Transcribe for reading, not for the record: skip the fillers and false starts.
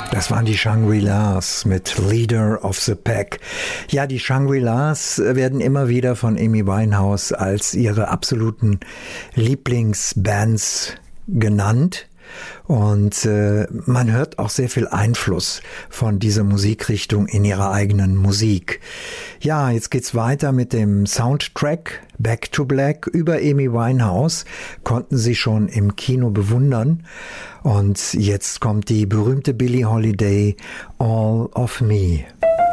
Das waren die Shangri-Las mit Leader of the Pack. Ja, die Shangri-Las werden immer wieder von Amy Winehouse als ihre absoluten Lieblingsbands genannt. Und man hört auch sehr viel Einfluss von dieser Musikrichtung in ihrer eigenen Musik. Ja, jetzt geht's weiter mit dem Soundtrack Back to Black. Über Amy Winehouse konnten Sie schon im Kino bewundern. Und jetzt kommt die berühmte Billie Holiday, All of Me.